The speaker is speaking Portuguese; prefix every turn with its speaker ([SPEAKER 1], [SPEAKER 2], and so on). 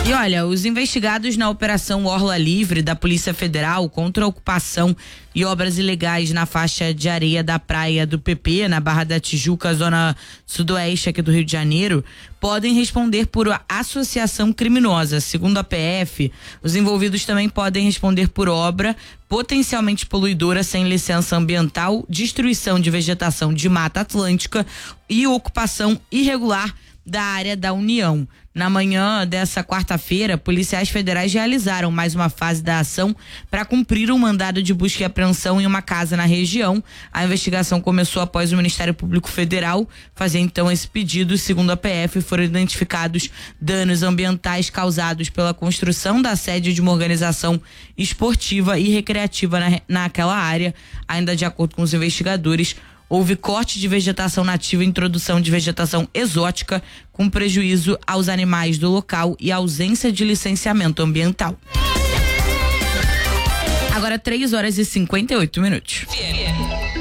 [SPEAKER 1] E olha, os investigados na Operação Orla Livre da Polícia Federal contra a ocupação e obras ilegais na faixa de areia da praia do PP, na Barra da Tijuca, zona sudoeste aqui do Rio de Janeiro, podem responder por associação criminosa. Segundo a PF, os envolvidos também podem responder por obra potencialmente poluidora sem licença ambiental, destruição de vegetação de Mata Atlântica e ocupação irregular da área da União. Na manhã dessa quarta-feira, policiais federais realizaram mais uma fase da ação para cumprir um mandado de busca e apreensão em uma casa na região. A investigação começou após o Ministério Público Federal fazer então esse pedido. Segundo a PF, foram identificados danos ambientais causados pela construção da sede de uma organização esportiva e recreativa naquela área. Ainda de acordo com os investigadores, houve corte de vegetação nativa e introdução de vegetação exótica com prejuízo aos animais do local e ausência de licenciamento ambiental. Agora 3 horas e 58 minutos.